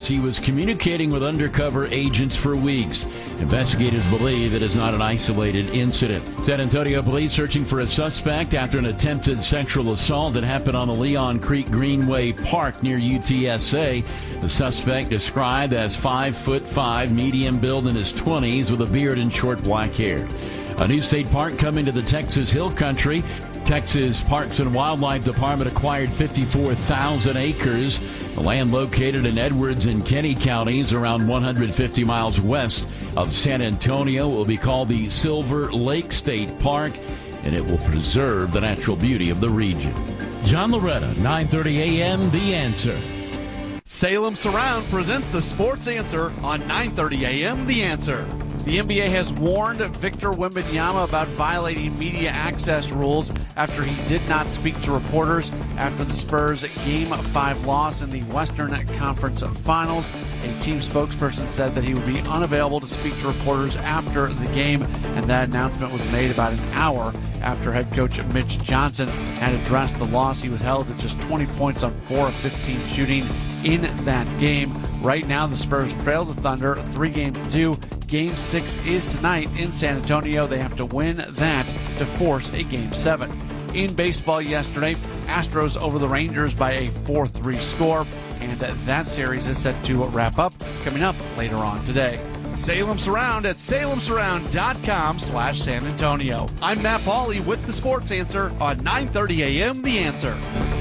he was communicating with undercover agents for weeks. Investigators believe it is not an isolated incident. San Antonio police searching for a suspect after an attempted sexual assault that happened on the Leon Creek Greenway Park near UTSA. The suspect described as 5'5", medium build in his 20s with a beard and short black hair. A new state park coming to the Texas Hill Country. Texas Parks and Wildlife Department acquired 54,000 acres. The land located in Edwards and Kenny counties around 150 miles west of San Antonio will be called the Silver Lake State Park, and it will preserve the natural beauty of the region. John Loretta, 9:30 a.m., The Answer. Salem Surround presents the Sports Answer on 9:30 a.m. The Answer. The NBA has warned Victor Wembanyama about violating media access rules after he did not speak to reporters after the Spurs' Game 5 loss in the Western Conference Finals. A team spokesperson said that he would be unavailable to speak to reporters after the game, and that announcement was made about an hour after head coach Mitch Johnson had addressed the loss. He was held to just 20 points on 4 of 15 shooting in that game. Right now, the Spurs trail the Thunder 3-2. Game 6 is tonight in San Antonio. They have to win that to force a Game 7. In baseball yesterday, Astros over the Rangers by a 4-3 score, and that series is set to wrap up coming up later on today. Salem Surround at salemsurround.com/San Antonio. I'm Matt Pauley with the Sports Answer on 9:30 a.m. The Answer.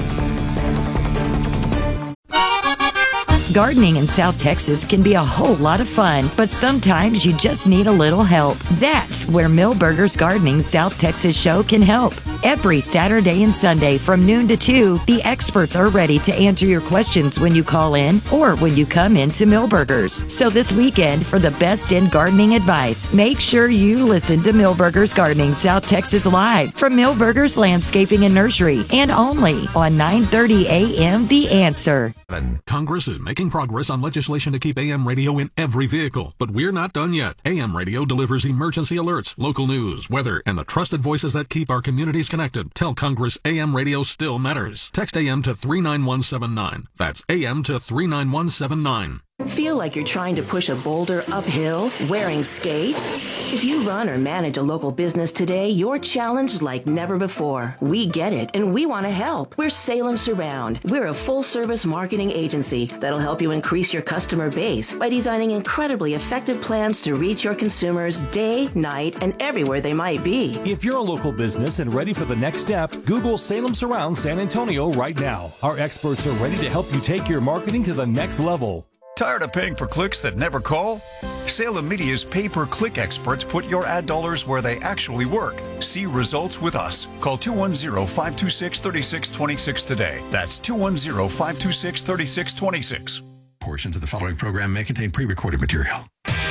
Gardening in South Texas can be a whole lot of fun, but sometimes you just need a little help. That's where Millburgers Gardening South Texas Show can help. Every Saturday and Sunday from noon to 2, the experts are ready to answer your questions when you call in or when you come into Millburgers. So this weekend, for the best in gardening advice, make sure you listen to Millburgers Gardening South Texas Live from Millburgers Landscaping and Nursery, and only on 9:30 a.m. The Answer. Congress is making progress on legislation to keep AM radio in every vehicle, but we're not done yet. AM radio delivers emergency alerts, local news, weather, and the trusted voices that keep our communities connected. Tell Congress AM radio still matters. Text AM to 39179. That's AM to 39179. Feel like you're trying to push a boulder uphill wearing skates? If you run or manage a local business today, you're challenged like never before. We get it, and we want to help. We're Salem Surround. We're a full-service marketing agency that'll help you increase your customer base by designing incredibly effective plans to reach your consumers day, night, and everywhere they might be. If you're a local business and ready for the next step, Google Salem Surround San Antonio right now. Our experts are ready to help you take your marketing to the next level. Tired of paying for clicks that never call? Salem Media's pay-per-click experts put your ad dollars where they actually work. See results with us. Call 210-526-3626 today. That's 210-526-3626. Portions of the following program may contain pre-recorded material.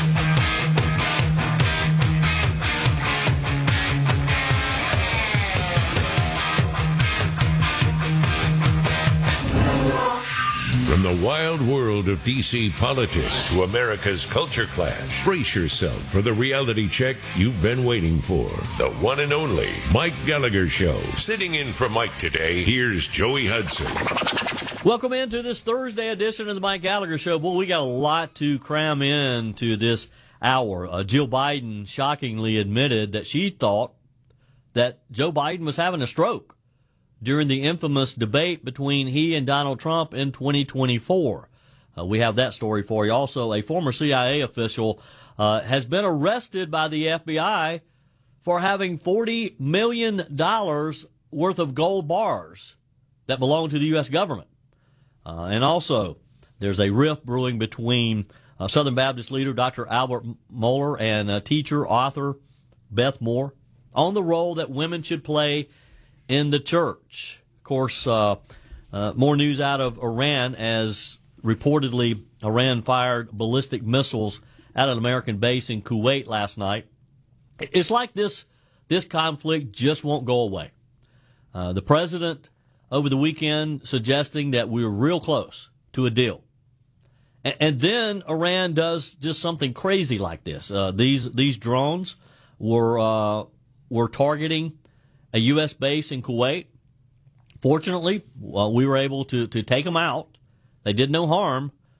From the wild world of D.C. politics to America's culture clash, brace yourself for the reality check you've been waiting for. The one and only Mike Gallagher Show. Sitting in for Mike today, here's Joey Hudson. Welcome into this Thursday edition of the Mike Gallagher Show. Boy, we got a lot to cram into this hour. Jill Biden shockingly admitted that she thought that Joe Biden was having a stroke during the infamous debate between he and Donald Trump in 2024. We have that story for you. Also, a former CIA official has been arrested by the FBI for having $40 million worth of gold bars that belong to the U.S. government. And also, there's a rift brewing between Southern Baptist leader Dr. Albert Mohler and teacher, author Beth Moore on the role that women should play in the church. Of course, more news out of Iran as reportedly Iran fired ballistic missiles at an American base in Kuwait last night. It's like this conflict just won't go away. The president over the weekend suggesting that we're real close to a deal. And then Iran does just something crazy like this. These drones were targeting a U.S. base in Kuwait. Fortunately, we were able to take them out. They did no harm,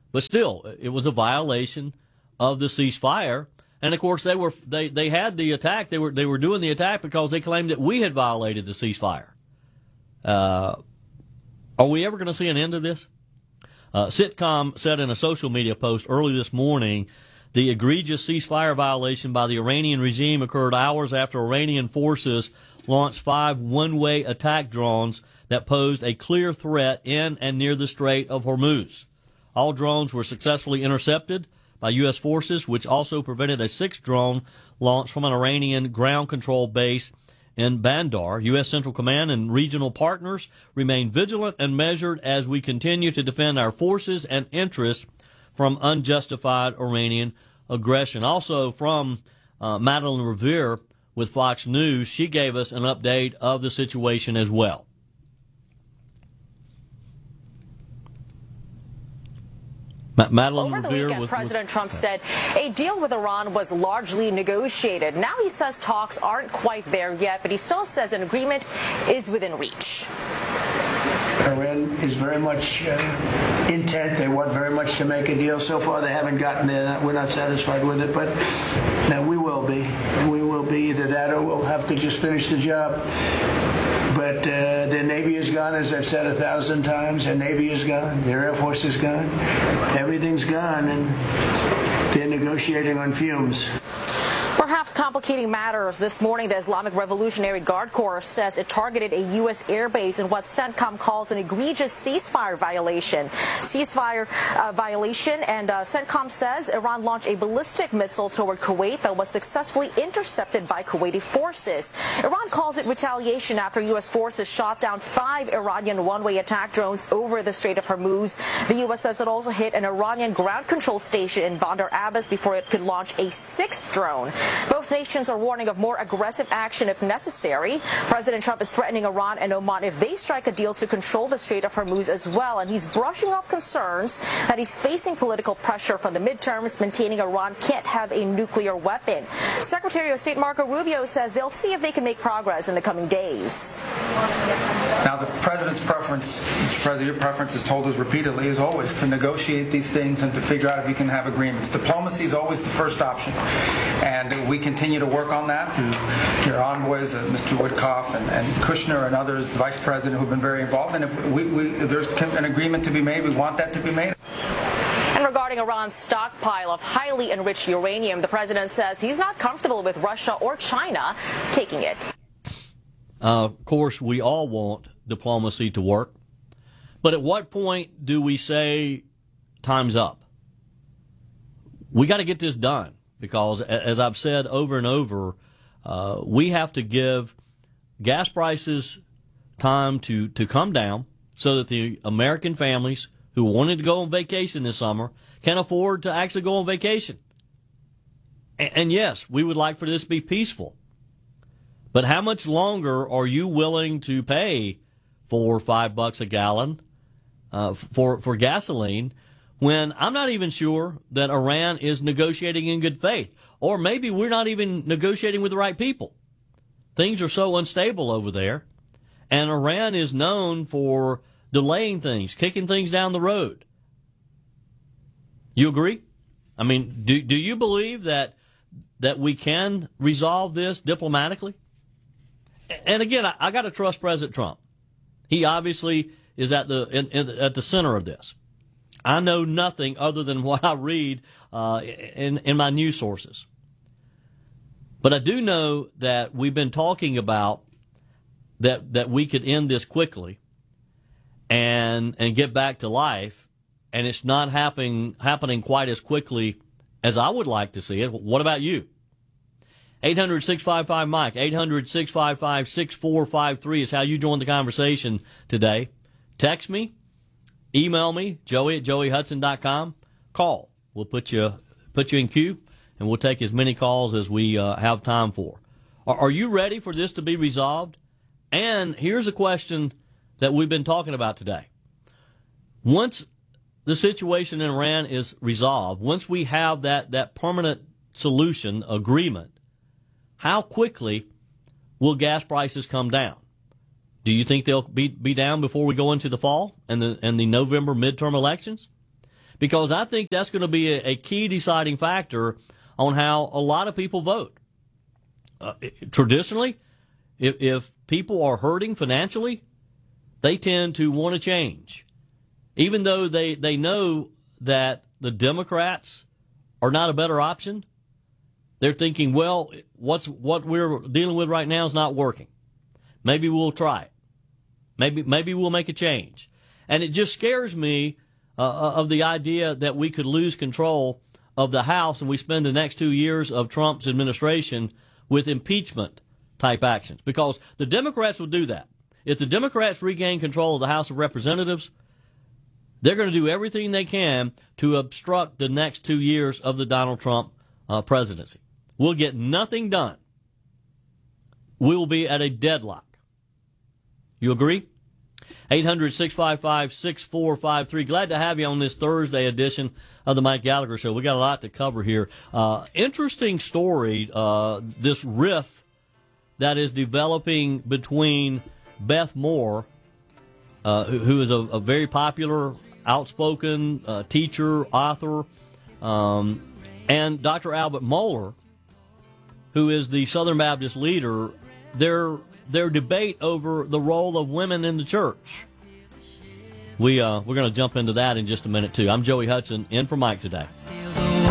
But still, it was a violation of the ceasefire. And of course, they had the attack. They were doing the attack because they claimed that we had violated the ceasefire. Are we ever going to see an end to this? Sitcom said in a social media post early this morning, the egregious ceasefire violation by the Iranian regime occurred hours after Iranian forces launched 5 one-way attack drones that posed a clear threat in and near the Strait of Hormuz. All drones were successfully intercepted by U.S. forces, which also prevented a 6th drone launch from an Iranian ground control base in Bandar. U.S. Central Command and regional partners remain vigilant and measured as we continue to defend our forces and interests from unjustified Iranian aggression. Also from Madeline Revere with Fox News, she gave us an update of the situation as well. Madeline Over the Revere weekend, President Trump said a deal with Iran was largely negotiated. Now he says talks aren't quite there yet, but he still says an agreement is within reach. Iran is very much intent. They want very much to make a deal. So far, they haven't gotten there. We're not satisfied with it, but now we will be. We will be either that or we'll have to just finish the job. But their Navy is gone, as I've said 1,000 times. Their Navy is gone. Their Air Force is gone. Everything's gone, and they're negotiating on fumes. Perhaps complicating matters, this morning the Islamic Revolutionary Guard Corps says it targeted a U.S. airbase in what CENTCOM calls an egregious ceasefire violation. And CENTCOM says Iran launched a ballistic missile toward Kuwait that was successfully intercepted by Kuwaiti forces. Iran calls it retaliation after U.S. forces shot down 5 Iranian one-way attack drones over the Strait of Hormuz. The U.S. says it also hit an Iranian ground control station in Bandar Abbas before it could launch a 6th drone. Both nations are warning of more aggressive action if necessary. President Trump is threatening Iran and Oman if they strike a deal to control the Strait of Hormuz as well. And he's brushing off concerns that he's facing political pressure from the midterms, maintaining Iran can't have a nuclear weapon. Secretary of State Marco Rubio says they'll see if they can make progress in the coming days. Now, the president's preference, Mr. President, your preference is told us repeatedly, is always to negotiate these things and to figure out if you can have agreements. Diplomacy is always the first option. And we continue to work on that through your envoys, Mr. Woodcock and Kushner and others, the vice president, who've been very involved. And if there's an agreement to be made, we want that to be made. And regarding Iran's stockpile of highly enriched uranium, the president says he's not comfortable with Russia or China taking it. Of course, we all want diplomacy to work. But at what point do we say time's up? We got to get this done because, as I've said over and over, we have to give gas prices time to come down so that the American families who wanted to go on vacation this summer can afford to actually go on vacation. And yes, we would like for this to be peaceful. But how much longer are you willing to pay for $5 a gallon for gasoline when I'm not even sure that Iran is negotiating in good faith? Or maybe we're not even negotiating with the right people. Things are so unstable over there. And Iran is known for delaying things, kicking things down the road. You agree? I mean, do you believe that we can resolve this diplomatically? And again, I got to trust President Trump. He obviously is at the center of this. I know nothing other than what I read in my news sources. But I do know that we've been talking about that we could end this quickly and get back to life, and it's not happening quite as quickly as I would like to see it. What about you? 800-655-MIKE, 800-655-6453 is how you join the conversation today. Text me, email me, joey@joeyhudson.com. Call. We'll put you in queue, and we'll take as many calls as we have time for. Are you ready for this to be resolved? And here's a question that we've been talking about today. Once the situation in Iran is resolved, once we have that permanent solution agreement, how quickly will gas prices come down? Do you think they'll be down before we go into the fall and the November midterm elections? because I think that's going to be a key deciding factor on how a lot of people vote. Traditionally, if people are hurting financially, they tend to want to change. Even though they know that the Democrats are not a better option, they're thinking, well, what we're dealing with right now is not working. Maybe we'll try it. Maybe we'll make a change. And it just scares me of the idea that we could lose control of the House and we spend the next 2 years of Trump's administration with impeachment-type actions. Because the Democrats will do that. If the Democrats regain control of the House of Representatives, they're going to do everything they can to obstruct the next 2 years of the Donald Trump presidency. We'll get nothing done. We will be at a deadlock. You agree? 800-655-6453. Glad to have you on this Thursday edition of the Mike Gallagher Show. We got a lot to cover here. Interesting story, this rift that is developing between Beth Moore, who is a very popular, outspoken teacher, author, and Dr. Albert Mohler, who is the Southern Baptist leader. Their debate over the role of women in the church. We're going to jump into that in just a minute, too. I'm Joey Hudson, in for Mike today.